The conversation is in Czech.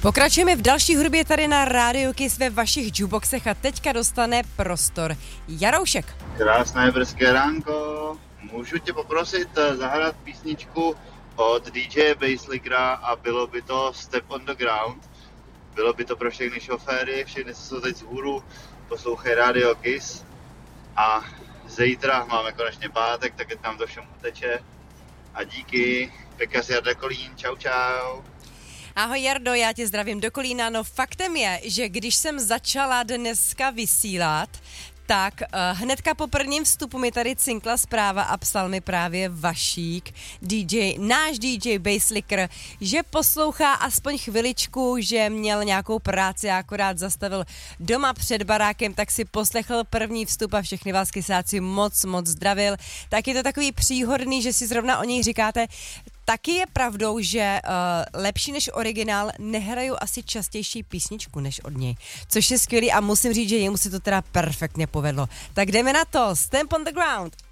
Pokračujeme v další hudbě tady na Radio Kiss ve vašich jukeboxech a teďka dostane prostor Jaroušek. Krásné brzké ránko. Můžu tě poprosit zahrát písničku od DJ Basslickera a bylo by to Step on the Ground. Bylo by to pro všechny šoféry, všechny, co jsou teď vzhůru, poslouchají Radio Kiss. A zítra máme konečně pátek, tak nám to všem uteče. A díky, Pekas Jarda Kolín, čau čau. Ahoj Jardo, já tě zdravím do Kolína. No faktem je, že když jsem začala dneska vysílat, tak hnedka po prvním vstupu mi tady cinkla zpráva a psal mi právě Vašík, náš DJ Basslicker, že poslouchá aspoň chviličku, že měl nějakou práci a akorát zastavil doma před barákem, tak si poslechl první vstup a všechny vás kysáci moc zdravil. Tak je to takový příhodný, že si zrovna o něj říkáte. Taky je pravdou, že lepší než originál nehrajou asi častější písničku než od něj, což je skvělý a musím říct, že jemu si to teda perfektně povedlo. Tak jdeme na to, Stamp on the Ground.